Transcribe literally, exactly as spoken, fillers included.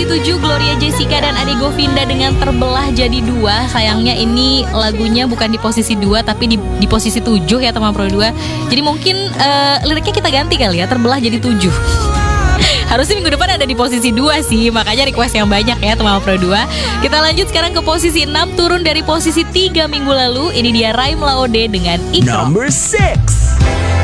di tujuh, Gloria Jessica dan Ade Govinda dengan Terbelah Jadi Dua. Sayangnya ini lagunya bukan di posisi dua tapi di, di posisi tujuh ya teman Pro dua. Jadi mungkin uh, liriknya kita ganti kali ya, Terbelah Jadi Tujuh. Harusnya minggu depan ada di posisi dua sih, makanya request yang banyak ya teman Pro dua. Kita lanjut sekarang ke posisi enam, turun dari posisi tiga minggu lalu. Ini dia Raim Laode dengan Ikro. Number six.